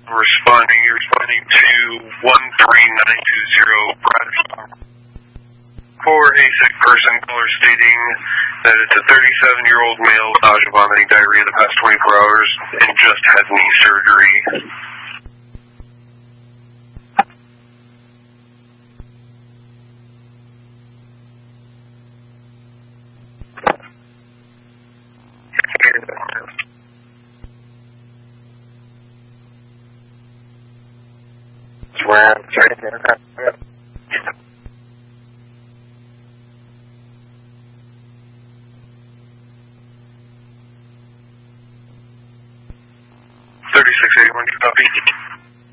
You're responding to 13920 Bradford. For a sick person, caller stating that it's a 37-year-old male with nausea, vomiting, diarrhea the past 24 hours and just had knee surgery. Well,